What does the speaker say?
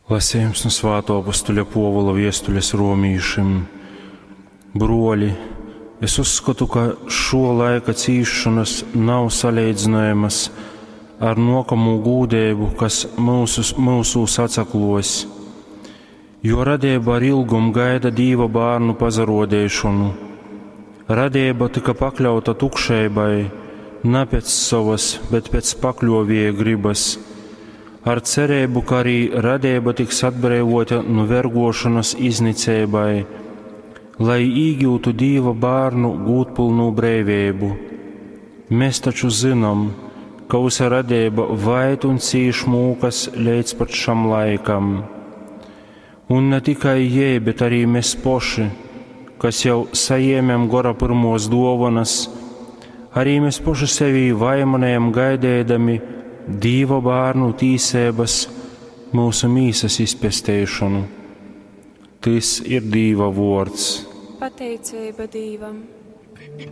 Lasījums no Svētā apostoļa Pāvila vēstules Romiešiem. Broļi, es uzskatu, ka šo laika cīšanas nav salīdzinājamas ar nākamo gūdību, kas mūsos atsaklos, jo radība ar ilgumu gaida Dieva bērnu pazarodēšanu. Radība tika pakļauta tukšībai, ne pēc savas, bet pēc pakļovīja gribas, ar cerību, ka arī radība tiks atbrīvota no vergošanas iznicībai, lai iegūtu Dieva bērnu gūtpilnu brīvību. Mēs taču zinām, ka visa radība vaid un cīš mūkas līdz pat šam laikam. Un ne tikai jē, bet arī mēs poši, kas jau saņēmām gora pirmos dāvanas, arī mēs poši sevi vaimanējam gaidēdami Dieva bērnu tīsības mūsu mīsas izpestēšanu. Tas ir Dieva vārds. Pateicība Dievam.